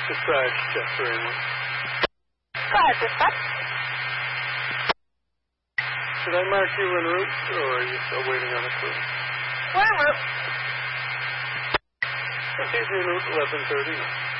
Besides Chester Amen. Go ahead, dispatch. Should I mark you en route, or are you still waiting on a crew? We're en route. Okay, en route 1130.